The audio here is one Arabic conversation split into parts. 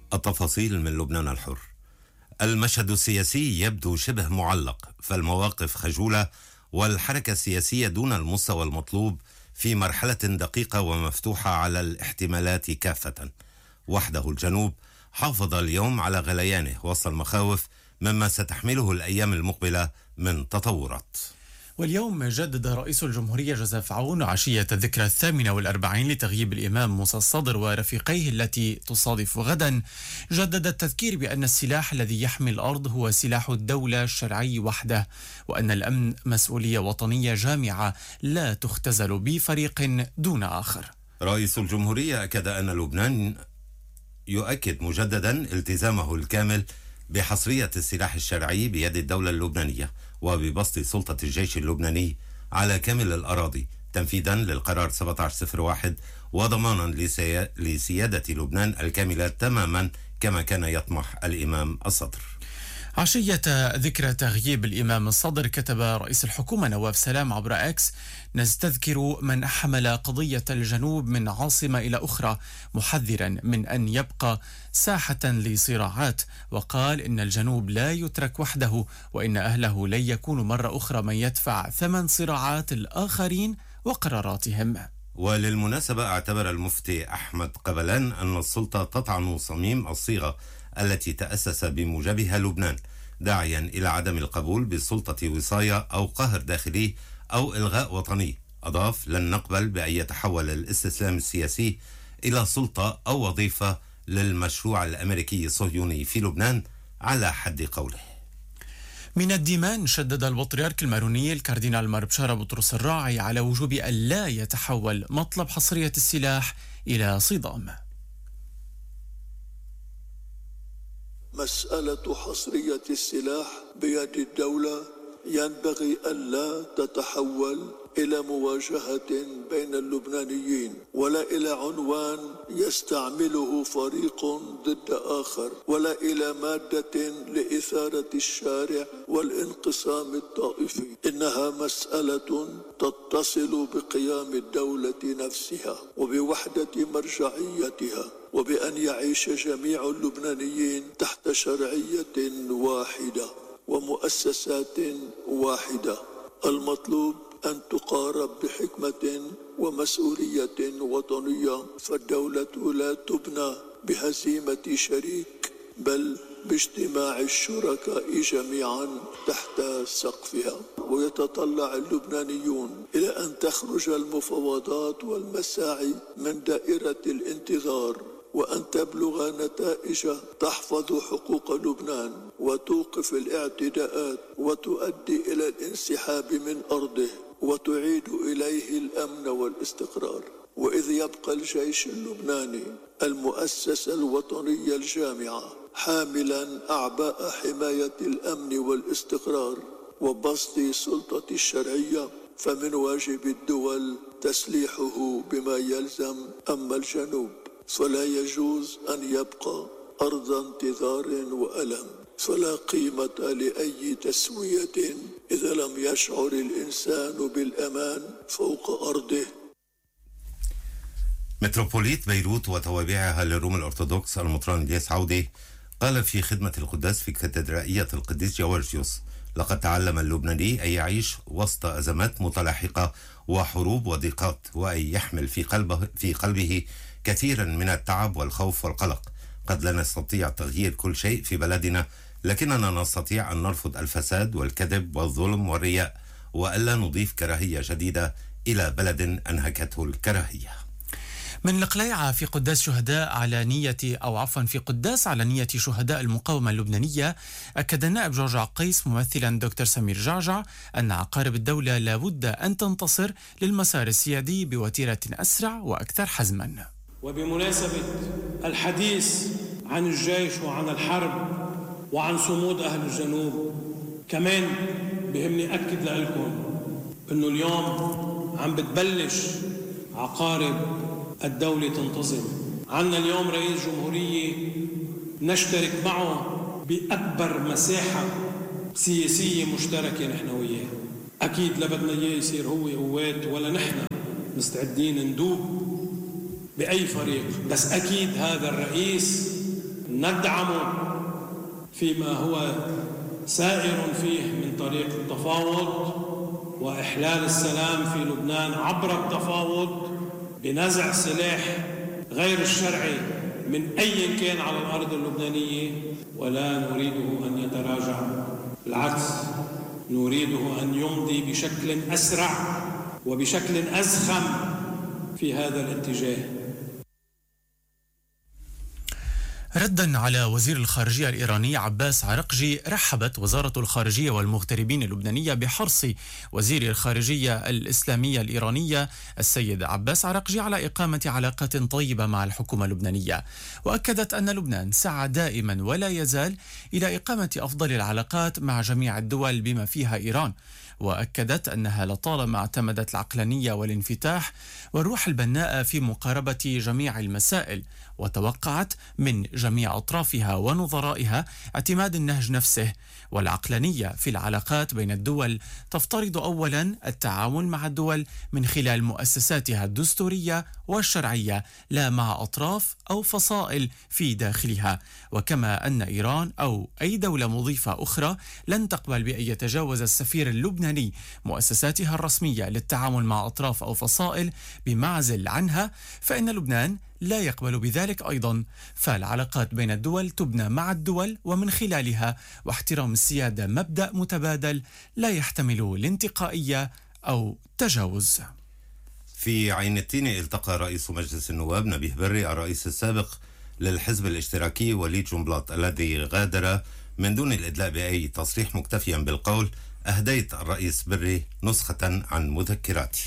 التفاصيل من لبنان الحر. المشهد السياسي يبدو شبه معلق، فالمواقف خجولة والحركة السياسية دون المستوى المطلوب في مرحلة دقيقة ومفتوحة على الاحتمالات كافة. وحده الجنوب حافظ اليوم على غليانه وسط المخاوف مما ستحمله الأيام المقبلة من تطورات. واليوم جدد رئيس الجمهورية جوزيف عون عشية الذكرى 48 لتغييب الإمام موسى الصدر ورفيقيه التي تصادف غدا. جدد التذكير بأن السلاح الذي يحمي الأرض هو سلاح الدولة الشرعي وحده، وأن الأمن مسؤولية وطنية جامعة لا تختزل بفريق دون آخر. رئيس الجمهورية أكد أن لبنان يؤكد مجددا التزامه الكامل بحصرية السلاح الشرعي بيد الدولة اللبنانية وببسط سلطة الجيش اللبناني على كامل الأراضي تنفيذا للقرار 1701 وضمانا لسيادة لبنان الكاملة تماما كما كان يطمح الإمام الصدر. عشية ذكرى تغييب الإمام الصدر كتب رئيس الحكومة نواف سلام عبر إكس: نستذكر من حمل قضية الجنوب من عاصمة إلى أخرى، محذرا من أن يبقى ساحة لصراعات، وقال إن الجنوب لا يترك وحده، وإن أهله لن يكونوا مرة أخرى من يدفع ثمن صراعات الآخرين وقراراتهم. وللمناسبة اعتبر المفتي أحمد قبلان أن السلطة تطعن صميم الصيغة التي تأسس بموجبها لبنان، داعيا إلى عدم القبول بالسلطة وصاية أو قهر داخلي أو إلغاء وطني. أضاف: لن نقبل بأن يتحول الاستسلام السياسي إلى سلطة أو وظيفة للمشروع الأمريكي الصهيوني في لبنان على حد قوله. من الديمان شدد البطريرك الماروني الكاردينال ماربشارا بطرس الراعي على وجوب أن لا يتحول مطلب حصرية السلاح إلى صدام. مسألة حصرية السلاح بيد الدولة ينبغي ألا تتحول إلى مواجهة بين اللبنانيين ولا إلى عنوان يستعمله فريق ضد آخر ولا إلى مادة لإثارة الشارع والانقسام الطائفي. إنها مسألة تتصل بقيام الدولة نفسها وبوحدة مرجعيتها وبأن يعيش جميع اللبنانيين تحت شرعية واحدة ومؤسسات واحدة. المطلوب أن تقارب بحكمة ومسؤولية وطنية، فالدولة لا تبنى بهزيمة شريك بل باجتماع الشركاء جميعا تحت سقفها. ويتطلع اللبنانيون إلى أن تخرج المفاوضات والمساعي من دائرة الانتظار وأن تبلغ نتائج تحفظ حقوق لبنان وتوقف الاعتداءات وتؤدي إلى الانسحاب من أرضه وتعيد إليه الأمن والاستقرار. وإذ يبقى الجيش اللبناني المؤسسة الوطنية الجامعة حاملا أعباء حماية الأمن والاستقرار وبسط سلطة الشرعية، فمن واجب الدول تسليحه بما يلزم. أما الجنوب فلا يجوز أن يبقى أرض انتظار وألم، فلا قيمة لأي تسوية إذا لم يشعر الإنسان بالأمان فوق أرضه. متروبوليت بيروت وتوابعها للروم الأرثوذكس المطران إلياس عودي قال في خدمة القداس في كاتدرائية القديس جورجيوس: لقد تعلم اللبناني أن يعيش وسط أزمات متلاحقة وحروب وضيقات، وأن يحمل في قلبه كثيرا من التعب والخوف والقلق. قد لا نستطيع تغيير كل شيء في بلدنا، لكننا نستطيع أن نرفض الفساد والكذب والظلم والرياء، وألا نضيف كراهية جديدة إلى بلد أنهكته الكراهية. من القليعة في قداس شهداء في قداس علنية شهداء المقاومة اللبنانية، أكد النائب جعجع قيس ممثلا دكتور سمير جعجع أن عقارب الدولة لابد أن تنتصر للمسار السيادي بوتيرة أسرع وأكثر حزما. وبمناسبة الحديث عن الجيش وعن الحرب وعن صمود أهل الجنوب، كمان بهمني أكد لكم أنه اليوم عم بتبلش عقارب الدولة تنتظم. عنا اليوم رئيس جمهورية نشترك معه بأكبر مساحة سياسية مشتركة نحن وياه. أكيد لا بدنا إياه يصير هو قوات ولا نحن مستعدين ندوب بأي فريق، بس أكيد هذا الرئيس ندعمه فيما هو سائر فيه من طريق التفاوض وإحلال السلام في لبنان عبر التفاوض بنزع سلاح غير الشرعي من أي كان على الأرض اللبنانية، ولا نريده أن يتراجع، بالعكس نريده أن يمضي بشكل أسرع وبشكل أزخم في هذا الاتجاه. ردا على وزير الخارجية الإيراني عباس عرقجي، رحبت وزارة الخارجية والمغتربين اللبنانية بحرص وزير الخارجية الإسلامية الإيرانية السيد عباس عرقجي على إقامة علاقات طيبة مع الحكومة اللبنانية، وأكدت أن لبنان سعى دائما ولا يزال إلى إقامة أفضل العلاقات مع جميع الدول بما فيها إيران، وأكدت أنها لطالما اعتمدت العقلانية والانفتاح والروح البناء في مقاربة جميع المسائل، وتوقعت من جميع أطرافها ونظرائها اعتماد النهج نفسه. والعقلانية في العلاقات بين الدول تفترض أولا التعاون مع الدول من خلال مؤسساتها الدستورية والشرعية، لا مع أطراف أو فصائل في داخلها، وكما أن إيران أو أي دولة مضيفة أخرى لن تقبل بأن يتجاوز السفير اللبناني مؤسساتها الرسمية للتعامل مع أطراف أو فصائل بمعزل عنها، فإن لبنان لا يقبل بذلك أيضا. فالعلاقات بين الدول تبنى مع الدول ومن خلالها، واحترام السيادة مبدأ متبادل لا يحتمل الانتقائية أو تجاوز. في عين التين التقى رئيس مجلس النواب نبيه بري الرئيس السابق للحزب الاشتراكي وليد جنبلاط الذي غادر من دون الإدلاء بأي تصريح، مكتفيا بالقول: أهديت الرئيس بري نسخة عن مذكراتي.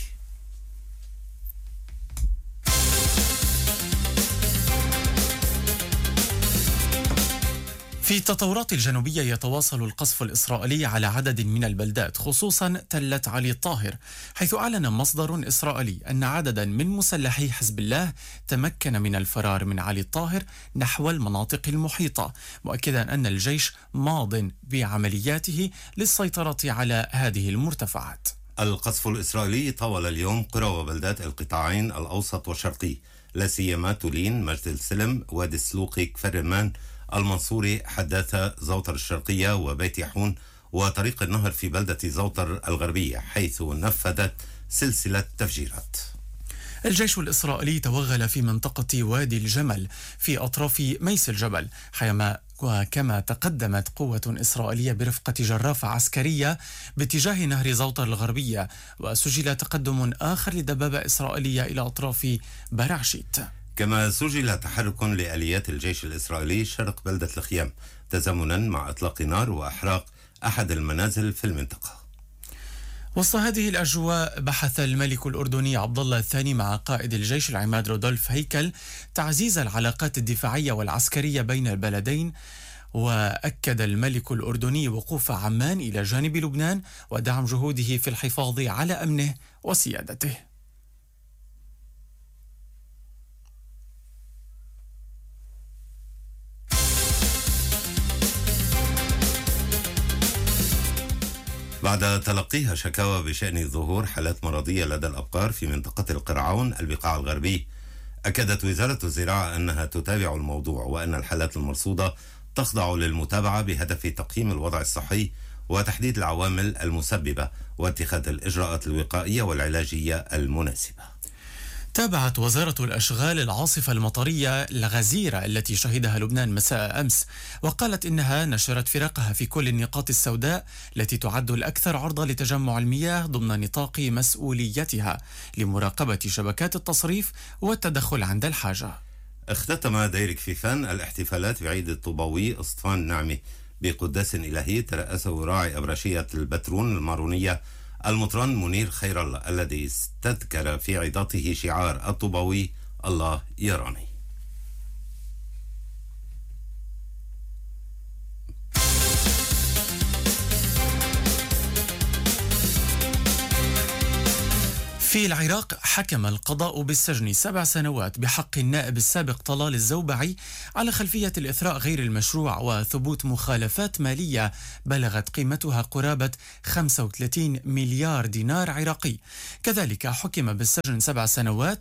في التطورات الجنوبية يتواصل القصف الإسرائيلي على عدد من البلدات، خصوصا تلة علي الطاهر، حيث أعلن مصدر إسرائيلي أن عددا من مسلحي حزب الله تمكن من الفرار من علي الطاهر نحو المناطق المحيطة، مؤكدا أن الجيش ماض بعملياته للسيطرة على هذه المرتفعات. القصف الإسرائيلي طول اليوم قرى وبلدات القطاعين الأوسط والشرقي، لا سيما تولين، مجد السلم، وادي السلوقي، كفر المان، المنصوري، حداثة، زوطر الشرقية، وبيت يحون، وطريق النهر في بلدة زوطر الغربية، حيث نفذت سلسلة تفجيرات. الجيش الإسرائيلي توغل في منطقة وادي الجمل في أطراف ميس الجبل، وكما تقدمت قوة إسرائيلية برفقة جرافة عسكرية باتجاه نهر زوطر الغربية، وسجل تقدم آخر لدبابة إسرائيلية إلى أطراف برعشيت. كما سجل تحرك لآليات الجيش الإسرائيلي شرق بلدة الخيام، تزامنا مع إطلاق نار وإحراق أحد المنازل في المنطقة. وسط هذه الأجواء بحث الملك الأردني عبد الله الثاني مع قائد الجيش العماد رودولف هيكل تعزيز العلاقات الدفاعية والعسكرية بين البلدين، وأكد الملك الأردني وقوف عمان إلى جانب لبنان ودعم جهوده في الحفاظ على أمنه وسيادته. بعد تلقيها شكاوى بشأن ظهور حالات مرضية لدى الأبقار في منطقة القرعون البقاع الغربي، أكدت وزارة الزراعة أنها تتابع الموضوع، وأن الحالات المرصودة تخضع للمتابعة بهدف تقييم الوضع الصحي وتحديد العوامل المسببة واتخاذ الإجراءات الوقائية والعلاجية المناسبة. تابعت وزارة الأشغال العاصفة المطرية الغزيرة التي شهدها لبنان مساء أمس، وقالت إنها نشرت فرقها في كل النقاط السوداء التي تعد الأكثر عرضة لتجمع المياه ضمن نطاق مسؤوليتها لمراقبة شبكات التصريف والتدخل عند الحاجة. اختتم دير كفيفان الاحتفالات بعيد الطوباوي أسطفان النعمة بقداس إلهي ترأسه راعي أبرشية البترون المارونية المطران منير خير الله، الذي استذكر في عظاته شعار الطوباوي: الله يراني. في العراق حكم القضاء بالسجن 7 سنوات بحق النائب السابق طلال الزوبعي على خلفية الإثراء غير المشروع وثبوت مخالفات مالية بلغت قيمتها قرابة 35 مليار دينار عراقي. كذلك حكم بالسجن 7 سنوات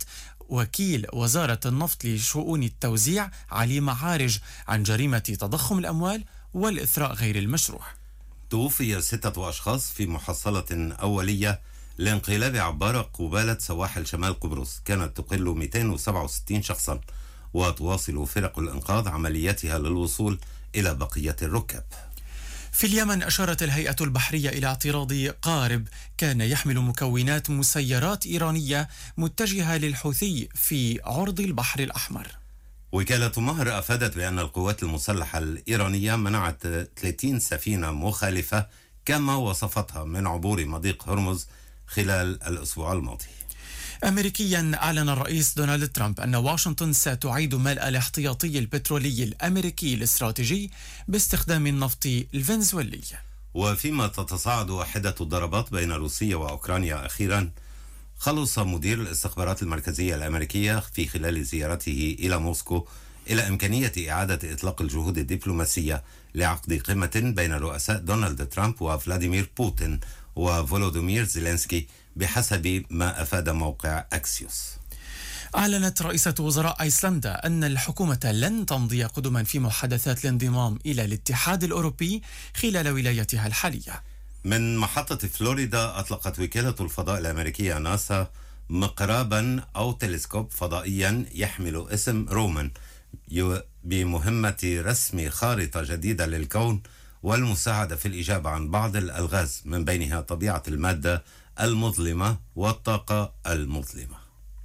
وكيل وزارة النفط لشؤون التوزيع علي معارج عن جريمة تضخم الأموال والإثراء غير المشروع. توفي 6 أشخاص في محصلة أولية لانقلاب عبارة قبالة سواحل شمال قبرص كانت تقل 267 شخصا، وتواصل فرق الإنقاذ عملياتها للوصول إلى بقية الركاب. في اليمن أشارت الهيئة البحرية إلى اعتراض قارب كان يحمل مكونات مسيرات إيرانية متجهة للحوثي في عرض البحر الأحمر. وكالة مهر أفادت بأن القوات المسلحة الإيرانية منعت 30 سفينة مخالفة كما وصفتها من عبور مضيق هرمز خلال الأسبوع الماضي. أمريكيا أعلن الرئيس دونالد ترامب أن واشنطن ستعيد ملء الاحتياطي البترولي الأمريكي الاستراتيجي باستخدام النفط الفنزويلي. وفيما تتصاعد وحدة الضربات بين روسيا وأوكرانيا أخيرا، خلص مدير الاستخبارات المركزية الأمريكية في خلال زيارته إلى موسكو إلى إمكانية إعادة إطلاق الجهود الدبلوماسية لعقد قمة بين رؤساء دونالد ترامب وفلاديمير بوتين وفولودومير زيلينسكي بحسب ما أفاد موقع أكسيوس. أعلنت رئيسة وزراء أيسلندا أن الحكومة لن تمضي قدما في محادثات الانضمام إلى الاتحاد الأوروبي خلال ولايتها الحالية. من محطة فلوريدا أطلقت وكالة الفضاء الأمريكية ناسا مقرابا أو تلسكوب فضائيا يحمل اسم رومان بمهمة رسم خارطة جديدة للكون والمساعدة في الإجابة عن بعض الألغاز من بينها طبيعة المادة المظلمة والطاقة المظلمة.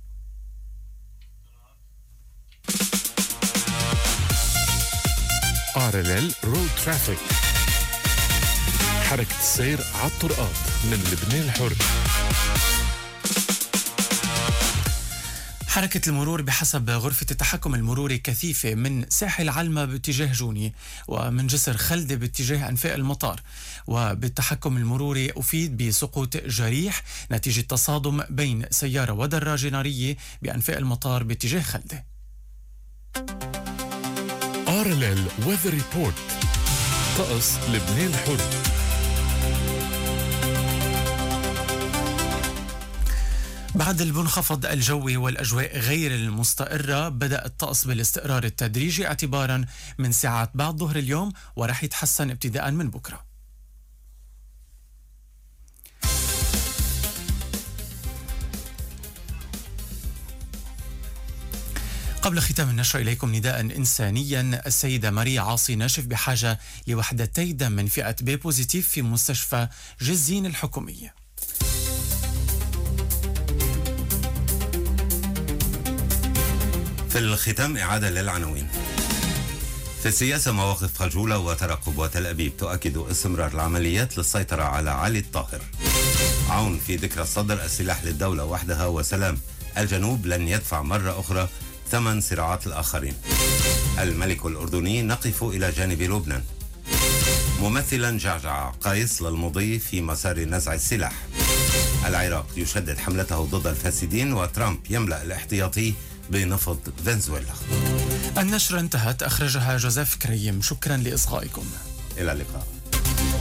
RLL رود ترافيك، حركة السير على الطرقات من لبنان الحر. حركة المرور بحسب غرفة التحكم المروري كثيفة من ساحل علمة باتجاه جوني ومن جسر خلدة باتجاه أنفاق المطار، وبالتحكم المروري أفيد بسقوط جريح نتيجة تصادم بين سيارة ودراجة نارية بأنفاق المطار باتجاه خلدة. RLL Weather Report، طقس لبنان الحر. بعد المنخفض الجوي والأجواء غير المستقرة، بدأ الطقس بالاستقرار التدريجي اعتبارا من ساعات بعد ظهر اليوم، ورح يتحسن ابتداء من بكرة. قبل ختام النشرة إليكم نداء إنسانيا. السيدة ماريا عاصي ناشف بحاجة لوحدتي دم من فئة بي بوزيتيف في مستشفى جزين الحكومية. في الختام إعادة للعناوين. في السياسة مواقف خجولة وترقب، وتل أبيب تؤكد استمرار العمليات للسيطرة على علي الطاهر. عون في ذكرى الصدر، السلاح للدولة وحدها وسلام، الجنوب لن يدفع مرة أخرى ثمن صراعات الآخرين. الملك الأردني نقف إلى جانب لبنان. ممثلا جعجع قيس للمضي في مسار نزع السلاح. العراق يشدد حملته ضد الفاسدين، وترامب يملأ الاحتياطي بنفض فنزويلا. النشرة انتهت، أخرجها جوزيف كريم. شكرا لإصغائكم. إلى اللقاء.